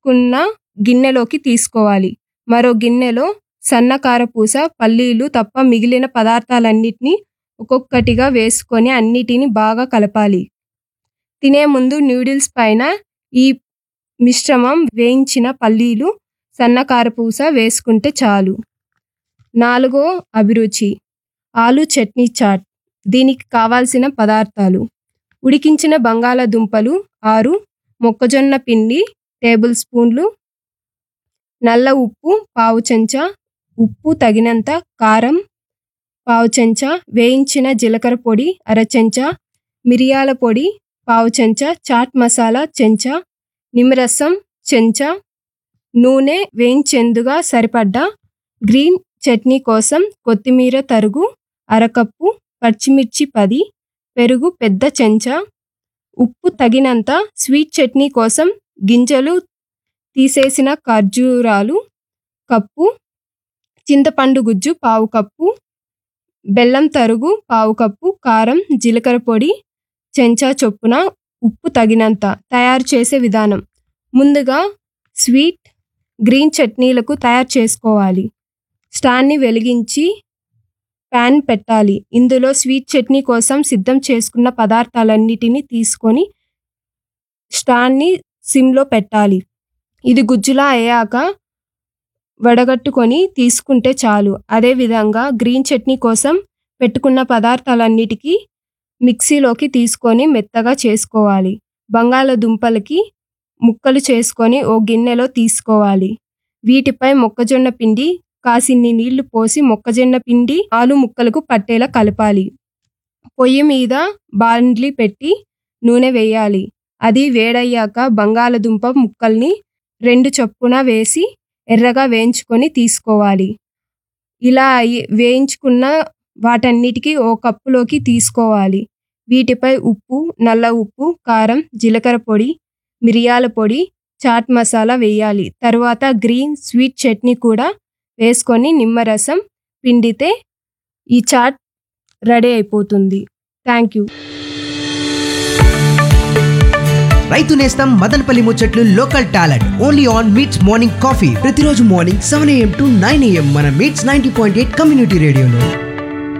వేయించుకున్న గిన్నెలోకి తీసుకోవాలి. మరో గిన్నెలో సన్న కారపూస, పల్లీలు తప్ప మిగిలిన పదార్థాలన్నిటినీ ఒక్కొక్కటిగా వేసుకొని అన్నిటినీ బాగా కలపాలి. తినే ముందు నూడిల్స్ పైన ఈ మిశ్రమం, వేయించిన పల్లీలు, సన్న కారపూస వేసుకుంటే చాలు. 4వ అభిరుచి ఆలు చట్నీ చాట్. దీనికి కావాల్సిన పదార్థాలు: ఉడికించిన బంగాళాదుంపలు 6, మొక్కజొన్న పిండి టేబుల్ స్పూన్లు, నల్ల ఉప్పు పావు చెంచా, ఉప్పు తగినంత, కారం పావు చెంచా, వేయించిన జీలకర్ర పొడి అర చెంచా, మిరియాల పొడి పావు చెంచా, చాట్ మసాలా చెంచా, నిమ్మరసం చెంచా, నూనె వేయించేందుగా సరిపడ్డ, గ్రీన్ చట్నీ కోసం కొత్తిమీర తరుగు అరకప్పు, పచ్చిమిర్చి 10, పెరుగు పెద్ద చెంచా, ఉప్పు తగినంత, స్వీట్ చట్నీ కోసం గింజలు తీసేసిన ఖర్జూరాలు కప్పు, చింతపండు గుజ్జు పావు కప్పు, బెల్లం తరుగు పావు కప్పు, కారం, జీలకర్ర పొడి చెంచా చొప్పున, ఉప్పు తగినంత. తయారు చేసే విధానం: ముందుగా స్వీట్, గ్రీన్ చట్నీలకు తయారు చేసుకోవాలి. స్టవ్ని వెలిగించి ప్యాన్ పెట్టాలి. ఇందులో స్వీట్ చట్నీ కోసం సిద్ధం చేసుకున్న పదార్థాలన్నిటినీ తీసుకొని స్టవ్ని సిమ్లో పెట్టాలి. ఇది గుజ్జులా అయ్యాక వడగట్టుకొని తీసుకుంటే చాలు. అదేవిధంగా గ్రీన్ చట్నీ కోసం పెట్టుకున్న పదార్థాలన్నిటికీ మిక్సీలోకి తీసుకొని మెత్తగా చేసుకోవాలి. బంగాళాదుంపలకి ముక్కలు చేసుకొని ఓ గిన్నెలో తీసుకోవాలి. వీటిపై మొక్కజొన్న పిండి, కాసిన్ని నీళ్లు పోసి మొక్కజొన్న పిండి ఆలు ముక్కలకు పట్టేలా కలపాలి. పొయ్యి మీద బాండ్లీ పెట్టి నూనె వేయాలి. అది వేడయ్యాక బంగాళాదుంప ముక్కల్ని 2 చొప్పున వేసి ఎర్రగా వేయించుకొని తీసుకోవాలి. ఇలా వేయించుకున్న వాటన్నిటికీ ఓ కప్పులోకి తీసుకోవాలి. వీటిపై ఉప్పు, నల్ల ఉప్పు, కారం, జీలకర్ర పొడి, మిరియాల పొడి, చాట్ మసాలా వేయాలి. తరువాత గ్రీన్ స్వీట్ చట్నీ కూడా వేసుకొని నిమ్మరసం పిండితే ఈ చాట్ రెడీ అయిపోతుంది. Thank you. రైతు నేస్తం మదనపల్లి ముచ్చట్లు local talent only on meets morning coffee. ప్రతిరోజు మార్నింగ్ 7 AM to 9 AM మన మీట్స్ 90.8 కమ్యూనిటీ రేడియోలో.